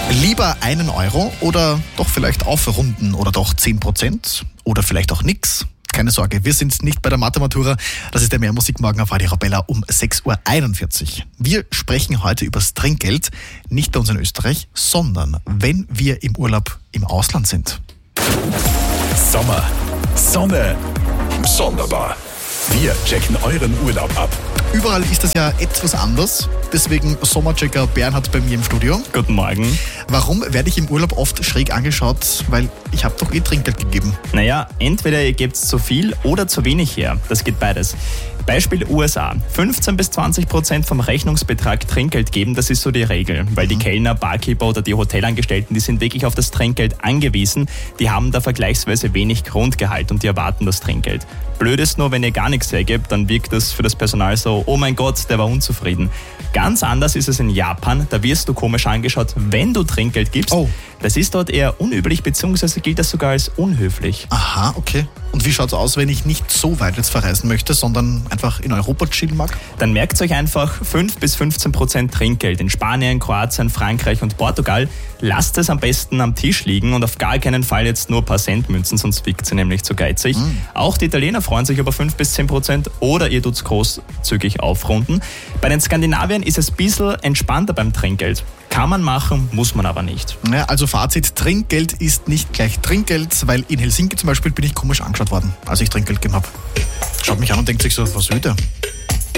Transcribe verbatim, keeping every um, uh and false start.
Lieber einen Euro oder doch vielleicht aufrunden oder doch zehn Prozent oder vielleicht auch nix? Keine Sorge, wir sind nicht bei der Mathe-Matura. Das ist der Mehrmusikmorgen auf Radio Arabella um sechs Uhr einundvierzig. Wir sprechen heute über das Trinkgeld, nicht bei uns in Österreich, sondern wenn wir im Urlaub im Ausland sind. Sommer, Sonne, sonderbar. Wir checken euren Urlaub ab. Überall ist das ja etwas anders. Deswegen Sommerchecker Bernhard bei mir im Studio. Guten Morgen. Warum werde ich im Urlaub oft schräg angeschaut? Weil ich habe doch eh Trinkgeld gegeben. Naja, entweder ihr gebt zu viel oder zu wenig her. Das geht beides. Beispiel U S A. fünfzehn bis zwanzig Prozent vom Rechnungsbetrag Trinkgeld geben, das ist so die Regel. Weil die Kellner, Barkeeper oder die Hotelangestellten, die sind wirklich auf das Trinkgeld angewiesen. Die haben da vergleichsweise wenig Grundgehalt und die erwarten das Trinkgeld. Blöd ist nur, wenn ihr gar nichts hergebt, dann wirkt das für das Personal so, oh mein Gott, der war unzufrieden. Ganz anders ist es in Japan, da wirst du komisch angeschaut, wenn du Trinkgeld gibst. Oh. Das ist dort eher unüblich, beziehungsweise gilt das sogar als unhöflich. Aha, okay. Und wie schaut's aus, wenn ich nicht so weit jetzt verreisen möchte, sondern einfach in Europa chillen mag? Dann merkt euch einfach fünf bis fünfzehn Prozent Trinkgeld in Spanien, Kroatien, Frankreich und Portugal. Lasst es am besten am Tisch liegen und auf gar keinen Fall jetzt nur ein paar Centmünzen, sonst wirkt sie nämlich zu geizig. Mm. Auch die Italiener freuen sich über fünf bis zehn Prozent oder ihr tut's großzügig aufrunden. Bei den Skandinaviern ist es ein bisschen entspannter beim Trinkgeld. Kann man machen, muss man aber nicht. Ja, also Fazit, Trinkgeld ist nicht gleich Trinkgeld, weil in Helsinki zum Beispiel bin ich komisch angeschaut worden, als ich Trinkgeld gegeben habe. Schaut mich an und denkt sich so, was will der?